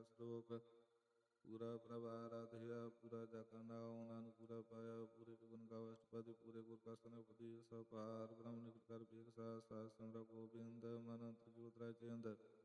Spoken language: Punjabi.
ਸ਼ਲੋਕ। ਪੂਰਾ ਪ੍ਰਭ ਆਰਾਧਿਆ ਪੂਰਾ ਜਗਨ ਨਾਉ, ਨਾਨਕ ਪੂਰਾ ਪਾਇਆ ਪੂਰੇ ਗੁਣ ਗਾਵ ਅਸ਼ਟਪਦੀ। ਪੂਰੇ ਗੁਰ ਕਾ ਸਨਪਦੀ ਸਭ ਪਾਰ ਬ੍ਰਹਮ ਨਿਕਟ ਕਰ ਭੇਖ ਸਾਧ ਸਾਧ ਸਿਮਰ ਗੋਬਿੰਦ। ਮਨ ਅੰਤਰ ਜੋਤ ਰਾਏ ਚਿੰਦ